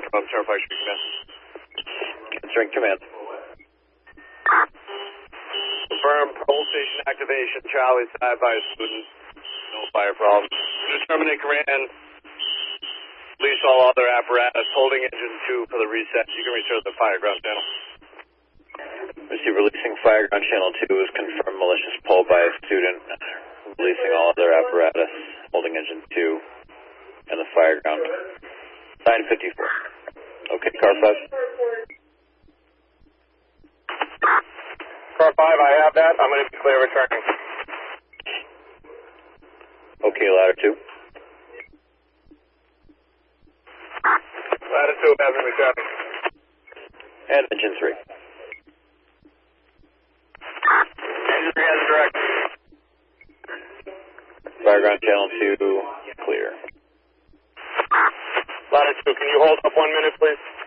Starfire Street Command. Answering command. Confirm pole station activation. Charlie, side by student. No fire problem. Terminate command. Release all other apparatus. Holding engine 2 for the reset. You can return to the fire ground channel. Receive releasing fire ground channel 2 is confirmed malicious pull by a student. Releasing all other apparatus. Holding engine 2 and the fire ground. 954. Okay, car 5. Car 5, I have that. I'm going to be clear returning. Okay, ladder 2. Ladder 2, having returning. And engine 3. Engine 3 has direct. Fire ground channel 2, clear. Ladder 2, can you hold up 1 minute, please?